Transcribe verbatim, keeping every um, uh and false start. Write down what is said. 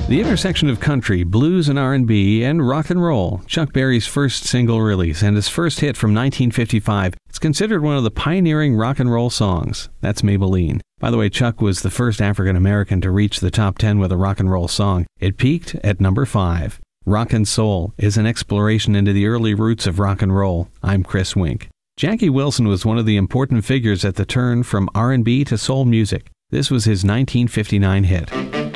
The intersection of country, blues and R and B, and rock and roll, Chuck Berry's first single release and his first hit from nineteen fifty-five. It's considered one of the pioneering rock and roll songs. That's Maybelline. By the way, Chuck was the first African American to reach the top ten with a rock and roll song. It peaked at number five. Rock and Soul is an exploration into the early roots of rock and roll. I'm Chris Wink. Jackie Wilson was one of the important figures at the turn from R and B to soul music. This was his nineteen fifty-nine hit.